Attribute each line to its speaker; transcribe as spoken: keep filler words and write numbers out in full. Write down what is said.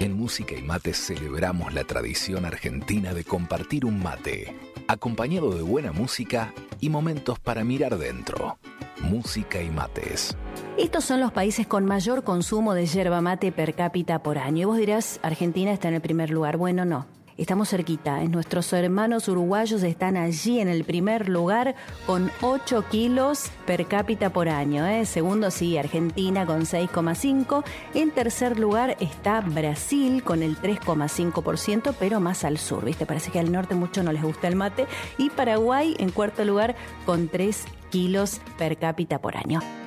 Speaker 1: En Música y Mates celebramos la tradición argentina de compartir un mate, acompañado de buena música y momentos para mirar dentro. Música y Mates.
Speaker 2: Estos son los países con mayor consumo de yerba mate per cápita por año. Y vos dirás, Argentina está en el primer lugar. Bueno, no. Estamos cerquita. Nuestros hermanos uruguayos están allí en el primer lugar con ocho kilos per cápita por año. ¿eh? Segundo, sí, Argentina con seis coma cinco. En tercer lugar está Brasil con el tres coma cinco por ciento, pero más al sur. ¿Viste? Parece que al norte mucho no les gusta el mate. Y Paraguay en cuarto lugar con tres kilos per cápita por año.